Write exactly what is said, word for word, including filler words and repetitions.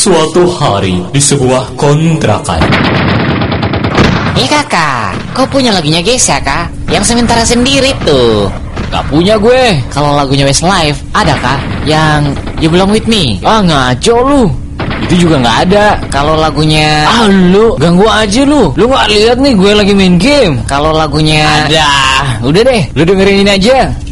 Suatu hari di sebuah kontrakan. Eh kakak, kau punya lagunya Gesha kak? Yang sementara sendiri tuh. Gak punya gue. Kalau lagunya Westlife, ada kak? Yang You Belong With Me? Ah ngaco lu. Itu juga gak ada. Kalau lagunya... Ah lu, ganggu aja lu. Lu gak lihat nih gue lagi main game. Kalau lagunya... Ada. Udah deh, lu dengerin ini aja.